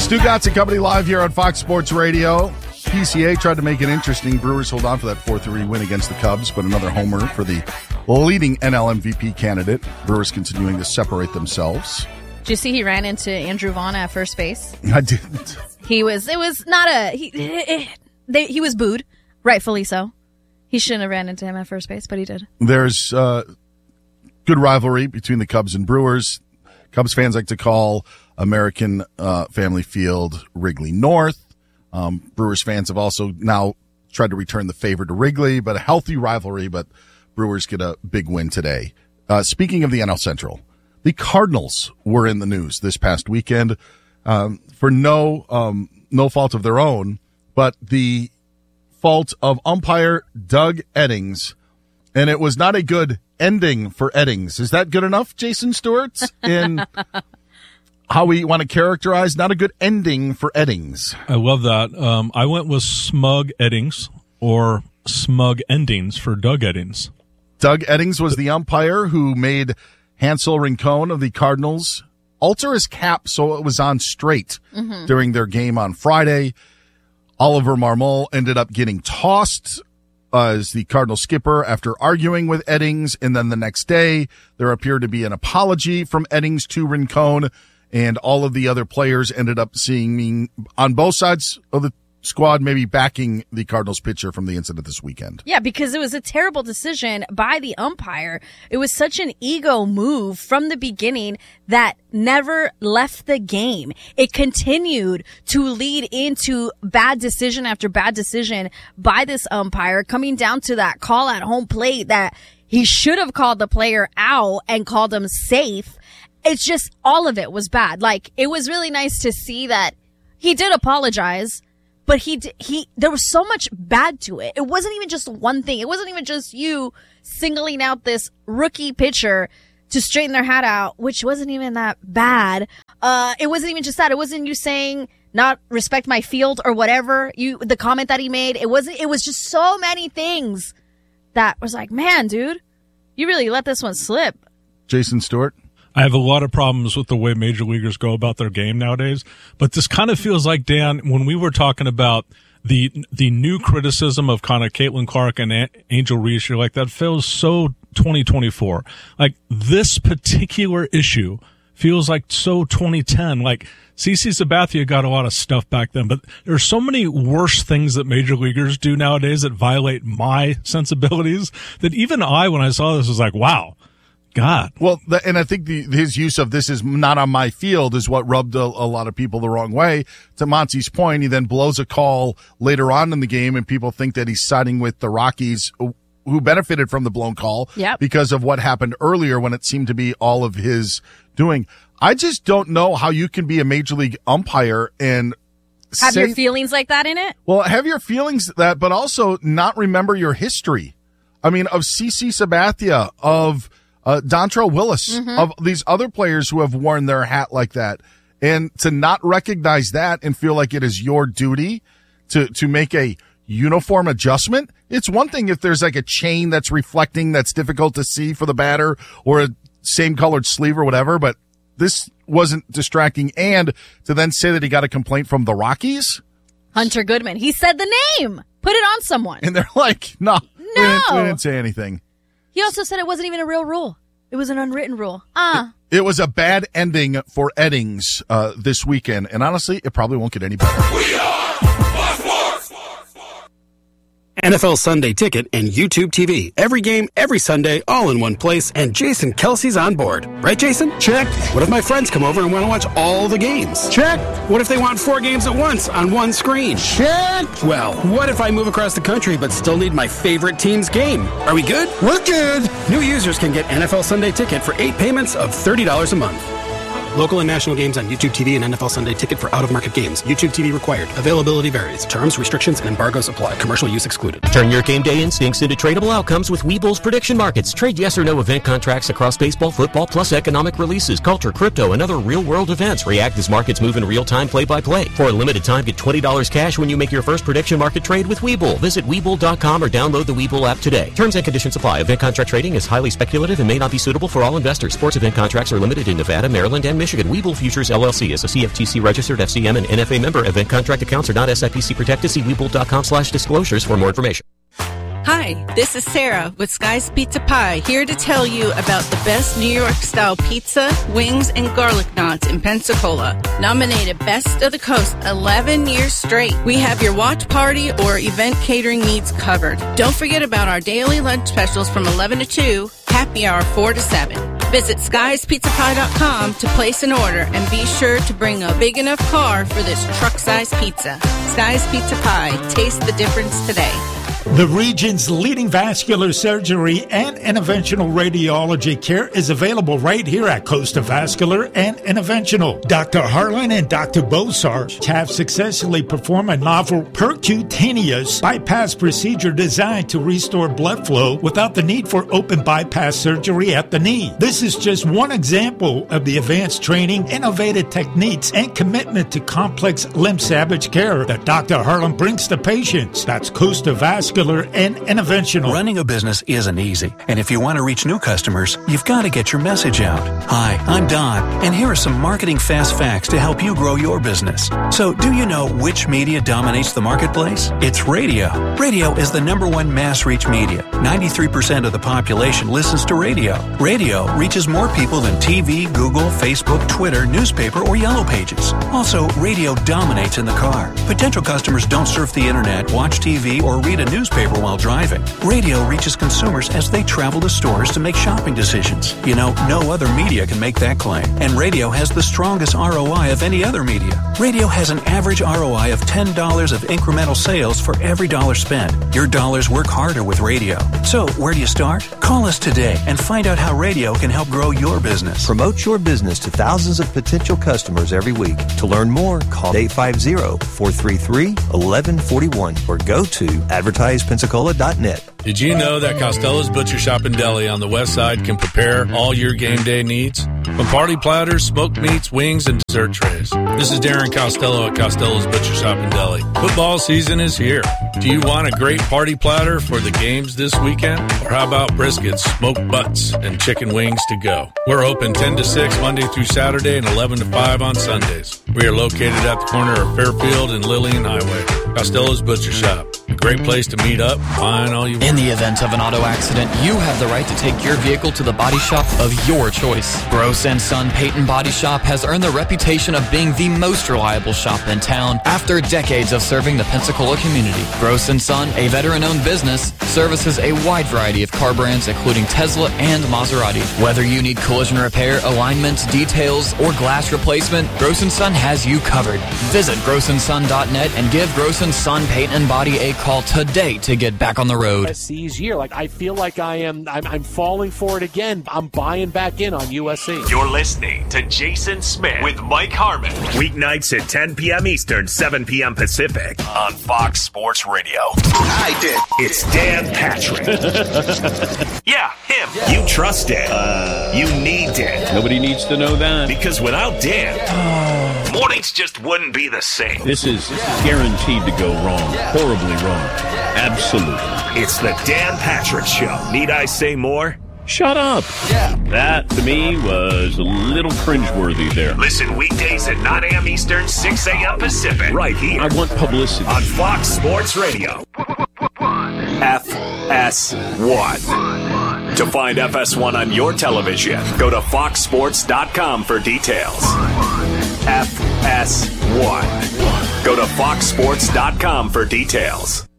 Stugotz and Company live here on Fox Sports Radio. PCA tried to make it interesting. Brewers hold on for that 4-3 win against the Cubs, but another homer for the leading NL MVP candidate. Brewers continuing to separate themselves. Did you see he ran into Andrew Vaughn at first base? I didn't. He was booed, rightfully so. He shouldn't have ran into him at first base, but he did. There's good rivalry between the Cubs and Brewers. Cubs fans like to call American Family Field Wrigley North. Brewers fans have also now tried to return the favor to Wrigley, but a healthy rivalry, but Brewers get a big win today. Speaking of the NL Central, the Cardinals were in the news this past weekend for no fault of their own, but the fault of umpire Doug Eddings, and it was not a good ending for Eddings. Is that good enough, Jason Stewart, in how we want to characterize not a good ending for Eddings? I love that. I went with smug Eddings or smug endings for Doug Eddings. Doug Eddings was the umpire who made Hansel Rincon of the Cardinals alter his cap so it was on straight during their game on Friday. Oliver Marmol ended up getting tossed as the Cardinal skipper after arguing with Eddings, and then the next day there appeared to be an apology from Eddings to Rincon, and all of the other players ended up seeing on both sides of the squad maybe backing the Cardinals pitcher from the incident this weekend. Yeah, because it was a terrible decision by the umpire. It was such an ego move from the beginning that never left the game. It continued to lead into bad decision after bad decision by this umpire, coming down to that call at home plate that he should have called the player out and called him safe. It's just all of it was bad. Like, it was really nice to see that he did apologize, but there was so much bad to it. It wasn't even just one thing. It wasn't even just you singling out this rookie pitcher to straighten their hat out, which wasn't even that bad. It wasn't even just that. It wasn't you saying not respect my field or whatever. The comment that he made, it was just so many things that was like, man, dude, you really let this one slip. Jason Stewart? I have a lot of problems with the way major leaguers go about their game nowadays, but this kind of feels like, Dan, when we were talking about the new criticism of kind of Caitlin Clark and Angel Reese, you're like, that feels so 2024. Like, this particular issue feels like so 2010. Like, CC Sabathia got a lot of stuff back then, but there's so many worse things that major leaguers do nowadays that violate my sensibilities that even I, when I saw this, was like, wow. God. Well, and I think his use of this is not on my field is what rubbed a lot of people the wrong way. To Monty's point, he then blows a call later on in the game, and people think that he's siding with the Rockies, who benefited from the blown call because of what happened earlier when it seemed to be all of his doing. I just don't know how you can be a major league umpire and have your feelings like that in it? Well, have your feelings that, but also not remember your history. I mean, of CC Sabathia, of Dontrelle Willis, of these other players who have worn their hat like that, and to not recognize that and feel like it is your duty to make a uniform adjustment. It's one thing if there's like a chain that's reflecting that's difficult to see for the batter or a same colored sleeve or whatever, but this wasn't distracting. And to then say that he got a complaint from the Rockies. Hunter Goodman. He said the name. Put it on someone. And they're like, no. We didn't say anything. He also said it wasn't even a real rule. It was an unwritten rule. It was a bad ending for Eddings this weekend, and honestly, it probably won't get any better. We are Fox Sports. NFL Sunday Ticket and YouTube TV. Every game, every Sunday, all in one place, and Jason Kelsey's on board. Right, Jason? Check. What if my friends come over and want to watch all the games? Check. What if they want 4 games at once on one screen? Check. Well, what if I move across the country but still need my favorite team's game? Are we good? We're good. New users can get NFL Sunday Ticket for 8 payments of $30 a month. Local and national games on YouTube TV and NFL Sunday Ticket for out-of-market games. YouTube TV required. Availability varies. Terms, restrictions, and embargoes apply. Commercial use excluded. Turn your game day instincts into tradable outcomes with Webull's prediction markets. Trade yes or no event contracts across baseball, football, plus economic releases, culture, crypto, and other real-world events. React as markets move in real-time, play-by-play. For a limited time, get $20 cash when you make your first prediction market trade with Webull. Visit Webull.com or download the Webull app today. Terms and conditions apply. Event contract trading is highly speculative and may not be suitable for all investors. Sports event contracts are limited in Nevada, Maryland, and Michigan. Webull Futures, LLC is a CFTC registered FCM and NFA member. Event contract accounts are not SIPC protected. See webull.com/disclosures for more information. Hi, this is Sarah with Sky's Pizza Pie, here to tell you about the best New York-style pizza, wings, and garlic knots in Pensacola. Nominated Best of the Coast 11 years straight. We have your watch party or event catering needs covered. Don't forget about our daily lunch specials from 11 to 2, happy hour 4 to 7. Visit skiespizzapie.com to place an order and be sure to bring a big enough car for this truck-sized pizza. Sky's Pizza Pie. Taste the difference today. The region's leading vascular surgery and interventional radiology care is available right here at Costa Vascular and Interventional. Dr. Harlan and Dr. Bosar have successfully performed a novel percutaneous bypass procedure designed to restore blood flow without the need for open bypass surgery at the knee. This is just one example of the advanced training, innovative techniques, and commitment to complex limb salvage care that Dr. Harlan brings to patients. That's Costa Vascular and Interventional. Running a business isn't easy, and if you want to reach new customers, you've got to get your message out. Hi, I'm Don, and here are some marketing fast facts to help you grow your business. So, do you know which media dominates the marketplace? It's radio. Radio is the #1 mass reach media. 93% of the population listens to radio. Radio reaches more people than TV, Google, Facebook, Twitter, newspaper, or Yellow Pages. Also, radio dominates in the car. Potential customers don't surf the internet, watch TV, or read a newspaper while driving. Radio reaches consumers as they travel to stores to make shopping decisions. You know, no other media can make that claim. And radio has the strongest ROI of any other media. Radio has an average ROI of $10 of incremental sales for every dollar spent. Your dollars work harder with radio. So, where do you start? Call us today and find out how radio can help grow your business. Promote your business to thousands of potential customers every week. To learn more, call 850-433-1141 or go to advertisepensacola.net. Did you know that Costello's Butcher Shop and Deli on the west side can prepare all your game day needs? From party platters, smoked meats, wings, and dessert trays. This is Darren Costello at Costello's Butcher Shop and Deli. Football season is here. Do you want a great party platter for the games this weekend? Or how about briskets, smoked butts, and chicken wings to go? We're open 10 to 6 Monday through Saturday and 11 to 5 on Sundays. We are located at the corner of Fairfield and Lillian Highway. Costello's Butcher Shop. A great place to meet up, find all you want. In the event of an auto accident, you have the right to take your vehicle to the body shop of your choice. Gross & Son Paint & Body Shop has earned the reputation of being the most reliable shop in town after decades of serving the Pensacola community. Gross & Son, a veteran-owned business, services a wide variety of car brands including Tesla and Maserati. Whether you need collision repair, alignment, details, or glass replacement, Gross & Son has you covered. Visit grossandson.net and give Gross & Son Paint & Body a call today to get back on the road. USC's year, I feel like I'm falling for it again. I'm buying back in on USC. You're listening to Jason Smith with Mike Harmon. Weeknights at 10 p.m. Eastern, 7 p.m. Pacific on Fox Sports Radio. I did. It's Dan Patrick. Yeah, him. Yeah. You trust it. You need Dan. Nobody needs to know that. Because without Dan, mornings just wouldn't be the same. This is guaranteed to go wrong. Horribly wrong. Absolutely. It's the Dan Patrick Show. Need I say more? Shut up. Yeah. That, to me, was a little cringeworthy there. Listen weekdays at 9 a.m. Eastern, 6 a.m. Pacific. Right here. I want publicity. On Fox Sports Radio. FS1. To find FS1 on your television, go to foxsports.com for details. FS1. Go to foxsports.com for details.